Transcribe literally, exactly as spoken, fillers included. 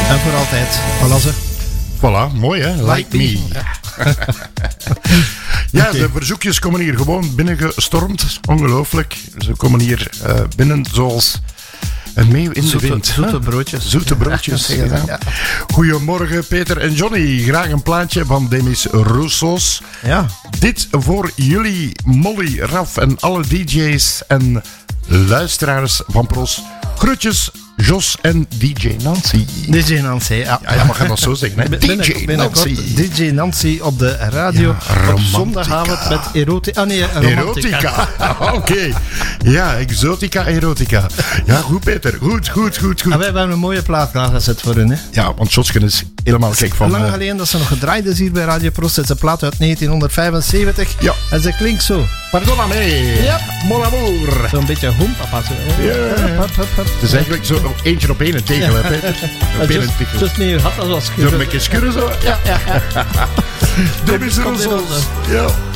En voor altijd. Voilà ze. Voilà, mooi hè? Like, like me. me. Ja, ja okay. De verzoekjes komen hier gewoon binnengestormd. Ongelooflijk. Ze komen hier uh, binnen zoals een meeuw in zoete, de wind. Zoete broodjes. Zoete broodjes. Ja, ja. Ja. Goedemorgen Peter en Johnny. Graag een plaatje van Demis Roussos. Ja. Dit voor jullie, Molly, Raf en alle D J's en luisteraars van Pros. Groetjes, Jos en D J Nancy. D J Nancy, ja. Ja, ja, mag je dat zo zeggen, hè? D J Nancy. D J Nancy op de radio. Ja, op zondagavond met erotica. Ah nee, romantica. Erotica. Oké. Okay. Ja, exotica, erotica. Ja, goed Peter. Goed, goed, goed, goed. En wij hebben een mooie plaat klaargezet voor hun, hè? Ja, want Josken is helemaal gek van... Lang geleden dat ze nog gedraaid is hier bij Radio Prost. Het is een plaat uit negentien vijfenzeventig. Ja. En ze klinkt zo. Pardon me. Ja. Mon amour. Zo'n beetje hoempapa. Zo. Ja. Het is eigenlijk zo eentje op één tegel, hè Peter? Op één tegel. Just meer had dat als schurren. Zo'n beetje schurren zo. Ja, ja, ja. Demis Roussos. Ja.